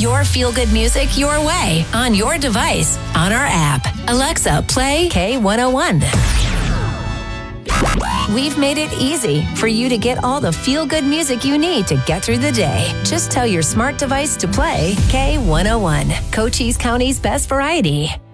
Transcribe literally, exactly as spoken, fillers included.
your feel-good music your way on your device, on our app. Alexa, play K one oh one. We've made it easy for you to get all the feel-good music you need to get through the day. Just tell your smart device to play K one oh one, Cochise County's best variety.